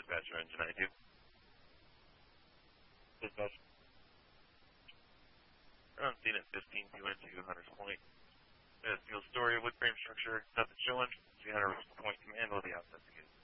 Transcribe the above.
dispatcher engine ID. Dispatch. We're on scene at 15212 Hunters Point. Fuel story, wood frame structure, nothing showing. See Hunter Point, come handle the outset to get